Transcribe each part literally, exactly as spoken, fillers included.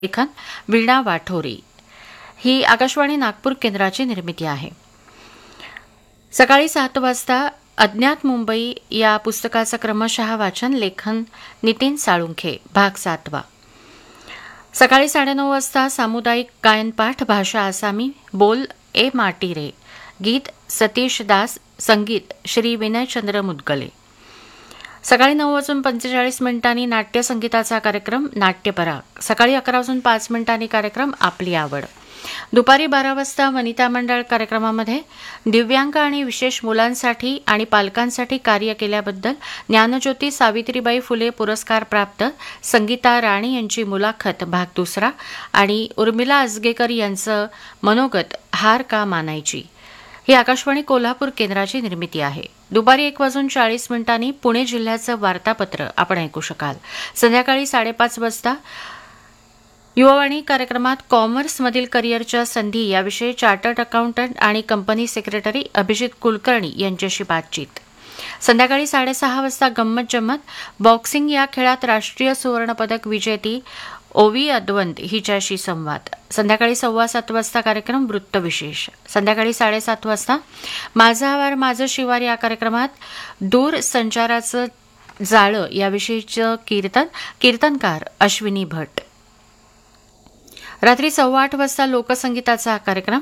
लेखन वीणा वाठोरी. ही आकाशवाणी नागपूर केंद्राची निर्मिती आहे. सकाळी सात वाजता अज्ञात मुंबई या पुस्तकाचं क्रमशः वाचन लेखन नितीन साळुंखे भाग सातवा. सकाळी साडेनऊ वाजता सामुदायिक गायनपाठ भाषा आसामी बोल ए माटी रे गीत सतीश दास संगीत श्री विनयचंद्र मुदगले. सकाळी नऊ वाजून पंचेचाळीस मिनिटांनी नाट्यसंगीताचा कार्यक्रम नाट्यपराग. सकाळी अकरा वाजून पाच मिनिटांनी कार्यक्रम आपली आवड. दुपारी बारा वाजता वनिता मंडळ कार्यक्रमामध्ये दिव्यांग आणि विशेष मुलांसाठी आणि पालकांसाठी कार्य केल्याबद्दल ज्ञानज्योती सावित्रीबाई फुले पुरस्कार प्राप्त संगीता राणी यांची मुलाखत भाग दुसरा आणि उर्मिला अजगेकर यांचं मनोगत हार का मानायची. ही आकाशवाणी कोल्हापूर केंद्राची निर्मिती आहे. दुपारी एक वाजून चाळीस मिनिटांनी पुणे जिल्ह्याचं वार्तापत्र आपण ऐकू शकाल. संध्याकाळी साडेपाच वाजता युवावाणी कार्यक्रमात कॉमर्समधील करिअरच्या संधी याविषयी चार्टर्ड अकाउंटंट आणि कंपनी सेक्रेटरी अभिजित कुलकर्णी यांच्याशी बातचीत. संध्याकाळी साडेसहा वाजता गंमत जम्मत बॉक्सिंग या खेळात राष्ट्रीय सुवर्णपदक विजेती ओवी अद्वंत हिच्याशी संवाद. संध्याकाळी सव्वा सात वाजता कार्यक्रम वृत्तविशेष. संध्याकाळी साडेसात वाजता माझा आवार माझं शिवार या कार्यक्रमात दूर संचाराचं जाळं याविषयीचं कीर्तन कीर्तनकार अश्विनी भट. रात्री सव्वा आठ वाजता लोकसंगीताचा कार्यक्रम.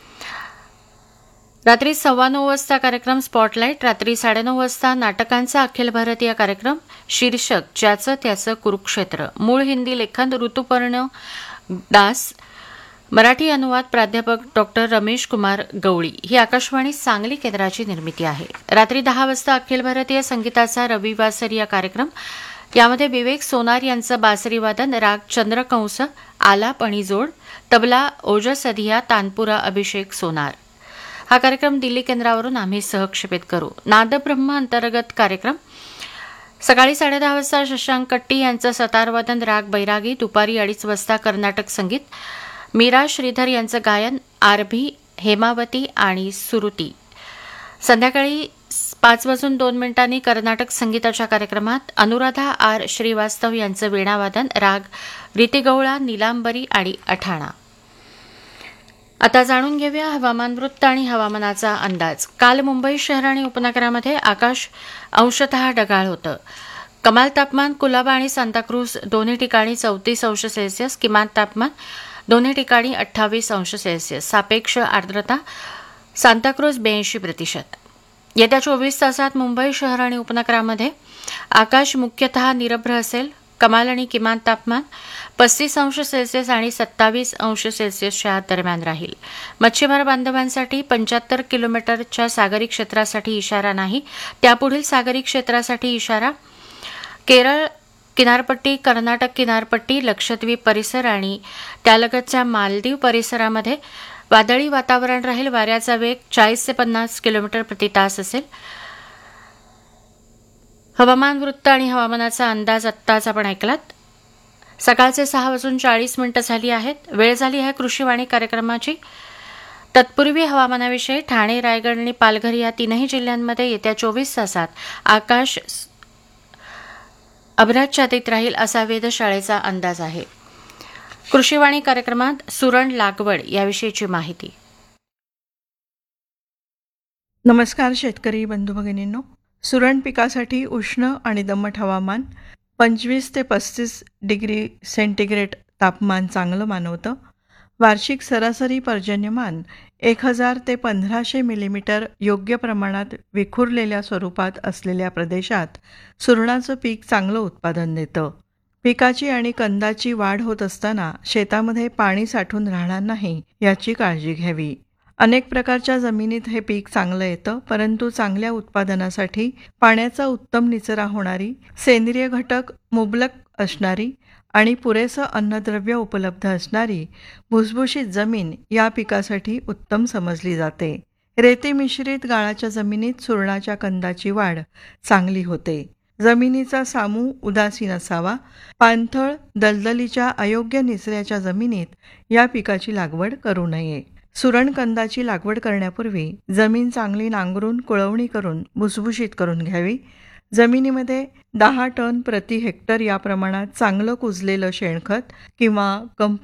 रात्री सव्वा नऊ वाजता कार्यक्रम स्पॉटलाईट. रात्री साडेनऊ वाजता नाटकांचा अखिल भारतीय कार्यक्रम शीर्षक ज्याचं त्याचं कुरुक्षेत्र. मूळ हिंदी लेखन ऋतुपर्ण दास. मराठी अनुवाद प्राध्यापक डॉक्टर रमेश कुमार गवळी. ही आकाशवाणी सांगली केंद्राची निर्मिती आहे. रात्री दहा वाजता अखिल भारतीय संगीताचा रविवासर या कार्यक्रम. यामध्ये विवेक सोनार यांचं बासरी वादन राग चंद्रकंस आलाप आणि जोड. तबला ओजस अधिया तानपुरा अभिषेक सोनार. हा कार्यक्रम दिल्ली केंद्रावरून आम्ही सहक्षेपित करू. नादब्रह्म अंतर्गत कार्यक्रम. सकाळी साडेदहा वाजता शशांक कट्टी यांचं सतारवादन राग बैरागी. दुपारी अडीच वाजता कर्नाटक संगीत मीरा श्रीधर यांचं गायन आरभी हेमावती आणि सुरुती. संध्याकाळी पाच वाजून दोन मिनिटांनी कर्नाटक संगीताच्या कार्यक्रमात अनुराधा आर श्रीवास्तव यांचं वीणावादन राग रीतिगवळा नीलांबरी आणि अठाणा. आता जाणून घेऊया हवामान वृत्त आणि हवामानाचा अंदाज. काल मुंबई शहर आणि उपनगरामध्ये आकाश अंशतः ढगाळ होतं. कमाल तापमान कुलाबा आणि सांताक्रूज दोन्ही ठिकाणी चौतीस अंश सेल्सिअस. किमान तापमान दोन्ही ठिकाणी अठ्ठावीस अंश सेल्सिअस. सापेक्ष आर्द्रता सांताक्रूज ब्याऐंशी प्रतिशत. येत्या चोवीस तासात मुंबई शहर आणि उपनगरामध्ये आकाश मुख्यतः निरभ्र असेल. कमाल आणि किमान तापमान पस्तीस अंश सेल्सिअस आणि सत्तावीस अंश सेल्सिअसच्या दरम्यान राहील. मच्छीमार बांधवांसाठी पंच्याहत्तर किलोमीटरच्या सागरी क्षेत्रासाठी इशारा नाही. त्यापुढील सागरी क्षेत्रासाठी इशारा. केरळ किनारपट्टी कर्नाटक किनारपट्टी लक्षद्वीप परिसर आणि त्यालगतच्या मालदीव परिसरामध्ये वादळी वातावरण राहील. वाऱ्याचा वेग चाळीस ते पन्नास किलोमीटर प्रति तास असेल. हवामान वृत्त आणि हवामानाचा अंदाज आत्ताच आपण ऐकलात. सकाळचे सहा वाजून चाळीस मिनिटं झाली आहेत. वेळ झाली आहे कृषीवाणी कार्यक्रमाची. तत्पूर्वी हवामानाविषयी ठाणे रायगड आणि पालघर या तीनही जिल्ह्यांमध्ये येत्या चोवीस तासात आकाश अभ्राच्छादित राहील असा वेधशाळेचा अंदाज आहे. कृषीवाणी कार्यक्रमात सुरण लागवड याविषयीची माहिती. नमस्कार शेतकरी बंधू भगिनींनो. सुरण पिकासाठी उष्ण आणि दमट हवामान पंचवीस ते पस्तीस डिग्री सेंटीग्रेड तापमान चांगलं मानवतं. वार्षिक सरासरी पर्जन्यमान एक हजार ते पंधराशे मिलीमीटर योग्य प्रमाणात विखुरलेल्या स्वरूपात असलेल्या प्रदेशात सुरणाचं पीक चांगलं उत्पादन देतं. पिकाची आणि कंदाची वाढ होत असताना शेतामध्ये पाणी साठून राहणार नाही याची काळजी घ्यावी. अनेक प्रकारच्या जमिनीत हे पीक चांगलं येतं, परंतु चांगल्या उत्पादनासाठी पाण्याचा उत्तम निचरा होणारी, सेंद्रिय घटक मुबलक असणारी आणि पुरेसं अन्नद्रव्य उपलब्ध असणारी भुसभुशीत जमीन या पिकासाठी उत्तम समजली जाते. रेती मिश्रित गाळाच्या जमिनीत सुरणाच्या कंदाची वाढ चांगली होते. जमिनीचा सामू उदासीन असावा. पाणथळ दलदलीच्या अयोग्य निचऱ्याच्या जमिनीत या पिकाची लागवड करू नये. सुरण कंदाची लागवड करण्यापूर्वी जमीन चांगली नांगरून कुळवणी करून भुसभुशीत करून घ्यावी. जमिनीमध्ये दहा टन प्रति हेक्टर या प्रमाणात चांगलं कुजलेलं शेणखत किंवा कंप